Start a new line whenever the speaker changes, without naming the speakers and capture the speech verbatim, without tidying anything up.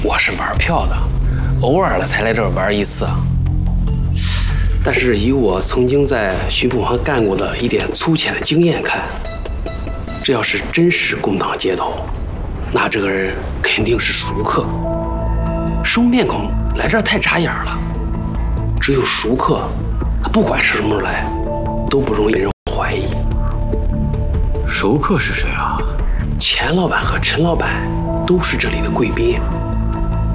我是玩票的，偶尔了才来这儿玩一次。但是以我曾经在巡捕房干过的一点粗浅的经验看，这要是真是共党接头，那这个人肯定是熟客。生面孔来这儿太扎眼了，只有熟客，他不管是什么时候来，都不容易人怀疑。
熟客是谁啊？
钱老板和陈老板都是这里的贵宾。